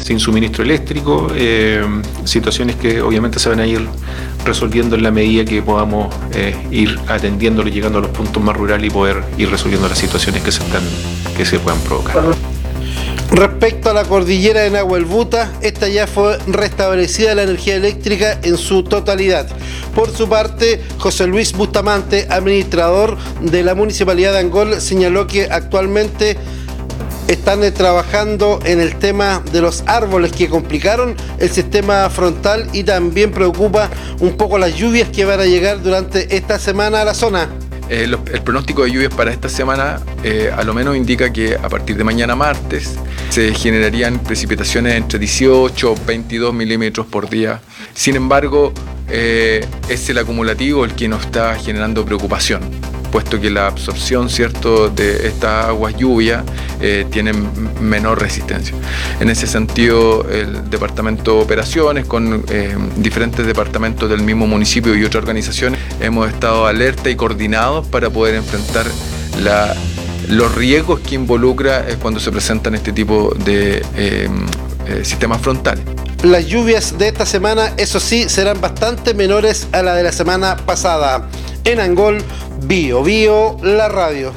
sin suministro eléctrico, situaciones que obviamente se van a ir resolviendo en la medida que podamos ir atendiéndolo, llegando a los puntos más rurales y poder ir resolviendo las situaciones que se puedan provocar. Respecto a la cordillera de Nahuelbuta, esta ya fue restablecida la energía eléctrica en su totalidad. Por su parte, José Luis Bustamante, administrador de la Municipalidad de Angol, señaló que actualmente están trabajando en el tema de los árboles que complicaron el sistema frontal y también preocupa un poco las lluvias que van a llegar durante esta semana a la zona. El pronóstico de lluvias para esta semana a lo menos indica que a partir de mañana martes se generarían precipitaciones entre 18 y 22 milímetros por día. Sin embargo, es el acumulativo el que nos está generando preocupación, puesto que la absorción, ¿cierto?, de estas aguas lluvias tiene menor resistencia. En ese sentido, el Departamento de Operaciones, con diferentes departamentos del mismo municipio y otras organizaciones, hemos estado alerta y coordinados para poder enfrentar los riesgos que involucra cuando se presentan este tipo de sistemas frontales. Las lluvias de esta semana, eso sí, serán bastante menores a la de la semana pasada. En Angol, Bio Bio, la radio.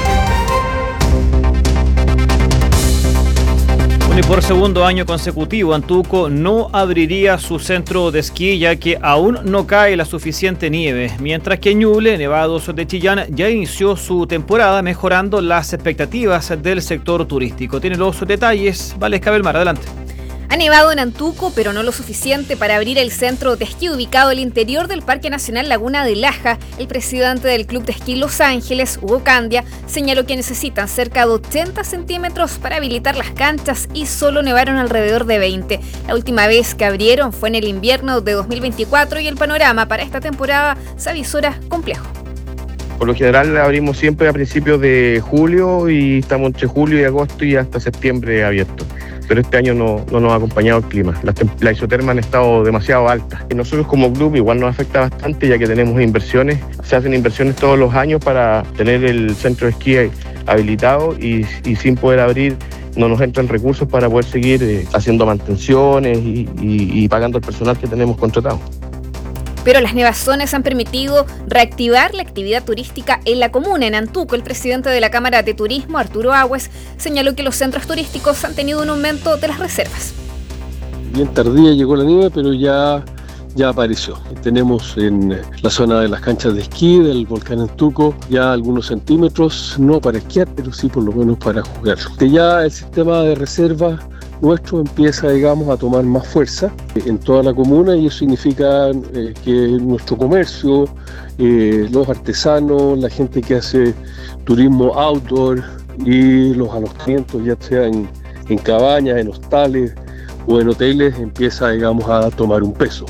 Y por segundo año consecutivo, Antuco no abriría su centro de esquí ya que aún no cae la suficiente nieve, mientras que Ñuble, Nevados de Chillán, ya inició su temporada mejorando las expectativas del sector turístico. Tiene los detalles Valesca Belmar, adelante. Ha nevado en Antuco, pero no lo suficiente para abrir el centro de esquí ubicado al interior del Parque Nacional Laguna de Laja. El presidente del Club de Esquí Los Ángeles, Hugo Candia, señaló que necesitan cerca de 80 centímetros para habilitar las canchas y solo nevaron alrededor de 20. La última vez que abrieron fue en el invierno de 2024 y el panorama para esta temporada se avisora complejo. Por lo general abrimos siempre a principios de julio y estamos entre julio y agosto y hasta septiembre abiertos. Pero este año no nos ha acompañado el clima. Las isotermas han estado demasiado altas. Y nosotros como club igual nos afecta bastante ya que tenemos inversiones. Se hacen inversiones todos los años para tener el centro de esquí habilitado y sin poder abrir no nos entran recursos para poder seguir haciendo mantenciones y pagando el personal que tenemos contratado. Pero las nevazones han permitido reactivar la actividad turística en la comuna. En Antuco, el presidente de la Cámara de Turismo, Arturo Agües, señaló que los centros turísticos han tenido un aumento de las reservas. Bien tardía llegó la nieve, pero ya apareció. Tenemos en la zona de las canchas de esquí del volcán Antuco ya algunos centímetros, no para esquiar, pero sí por lo menos para jugar. Ya el sistema de reserva nuestro empieza, digamos, a tomar más fuerza en toda la comuna y eso significa que nuestro comercio, los artesanos, la gente que hace turismo outdoor y los alojamientos, ya sea en cabañas, en hostales o en hoteles, empieza, digamos, a tomar un peso.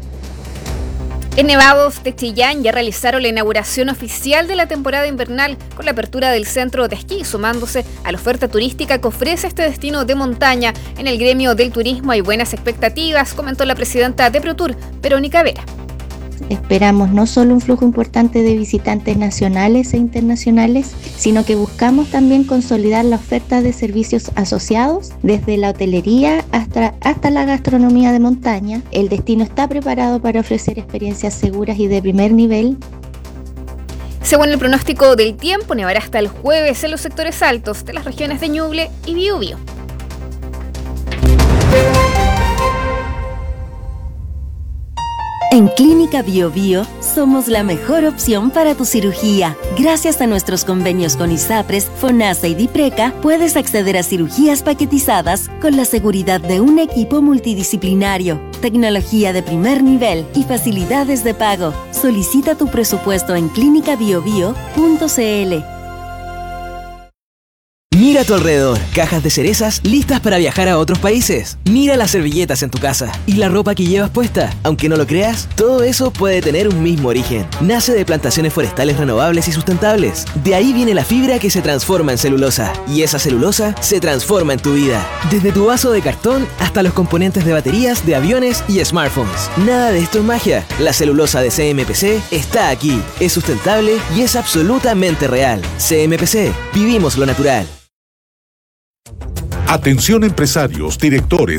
En Nevados de Chillán ya realizaron la inauguración oficial de la temporada invernal con la apertura del centro de esquí, sumándose a la oferta turística que ofrece este destino de montaña. En el gremio del turismo hay buenas expectativas, comentó la presidenta de ProTour, Verónica Vera. Esperamos no solo un flujo importante de visitantes nacionales e internacionales, sino que buscamos también consolidar la oferta de servicios asociados, desde la hotelería hasta la gastronomía de montaña. El destino está preparado para ofrecer experiencias seguras y de primer nivel. Según el pronóstico del tiempo, nevará hasta el jueves en los sectores altos de las regiones de Ñuble y Biobío. En Clínica Biobío somos la mejor opción para tu cirugía. Gracias a nuestros convenios con ISAPRES, FONASA y DIPRECA, puedes acceder a cirugías paquetizadas con la seguridad de un equipo multidisciplinario, tecnología de primer nivel y facilidades de pago. Solicita tu presupuesto en clinicabiobio.cl. Mira a tu alrededor, cajas de cerezas listas para viajar a otros países. Mira las servilletas en tu casa y la ropa que llevas puesta. Aunque no lo creas, todo eso puede tener un mismo origen. Nace de plantaciones forestales renovables y sustentables. De ahí viene la fibra que se transforma en celulosa. Y esa celulosa se transforma en tu vida. Desde tu vaso de cartón hasta los componentes de baterías, de aviones y smartphones. Nada de esto es magia. La celulosa de CMPC está aquí. Es sustentable y es absolutamente real. CMPC. Vivimos lo natural. Atención empresarios, directores,